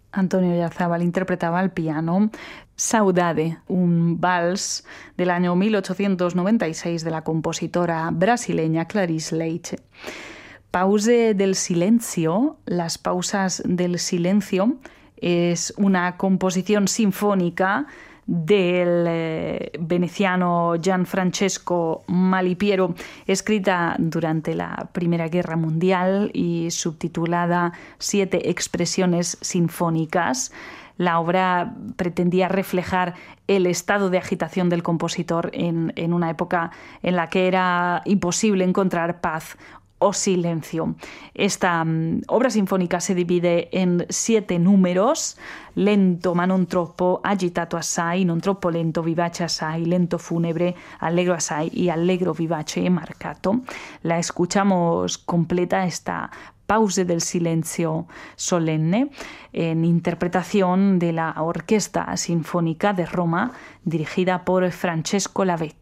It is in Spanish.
Antonio Oyarzábal interpretaba al piano Saudade, un vals del año 1896 de la compositora brasileña Clarice Leite. Pause del silencio, las pausas del silencio, es una composición sinfónica del veneciano Gianfrancesco Malipiero, escrita durante la Primera Guerra Mundial y subtitulada 7 expresiones sinfónicas. La obra pretendía reflejar el estado de agitación del compositor en una época en la que era imposible encontrar paz o silencio. Esta obra sinfónica se divide en 7 números: lento ma non troppo, agitato assai, non troppo lento, vivace assai, lento fúnebre, allegro assai y allegro vivace e marcato. La escuchamos completa, esta Pause del silencio solenne, en interpretación de la Orquesta Sinfónica de Roma, dirigida por Francesco Lavetti.